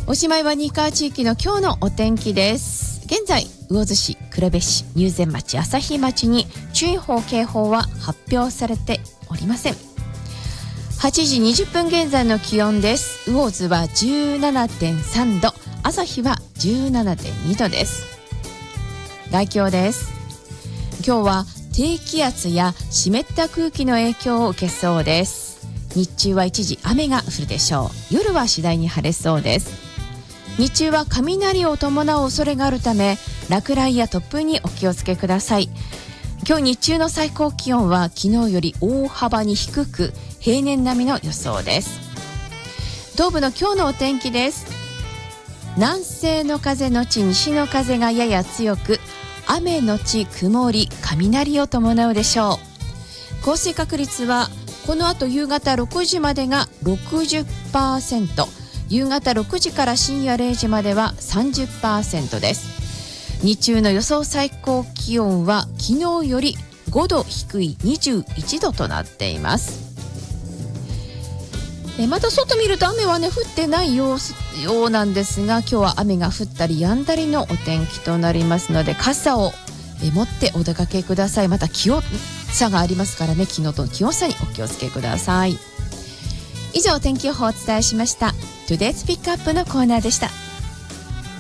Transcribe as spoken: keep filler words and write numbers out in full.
おしまいは新川地域の今日のお天気です。現在魚津市、黒部市、入善町、朝日町に注意報警報は発表されておりません。はちじにじゅっぷん現在の気温です。魚津は じゅうななてんさんど、朝日は じゅうななてんにどです。概況です。今日は低気圧や湿った空気の影響を受けそうです。日中は一時雨が降るでしょう。夜は次第に晴れそうです。日中は雷を伴う恐れがあるため、落雷や突風にお気をつけください。今日日中の最高気温は昨日より大幅に低く、平年並みの予想です。東部の今日のお天気です。南西の風のち西の風がやや強く、雨のち曇り、雷を伴うでしょう。降水確率はこの後夕方ろくじまでが ろくじゅっパーセント、夕方ろくじから深夜れいじまでは さんじゅっパーセント です。日中の予想最高気温は昨日よりごど低いにじゅういちどとなっています。えまた外見ると雨はね降ってない様子ようなんですが、今日は雨が降ったり止んだりのお天気となりますので、傘をえ持ってお出かけください。また気温差がありますからね、昨日との気温差にお気をつけください。以上、天気予報をお伝えしました。 Today's Pick Up のコーナーでした。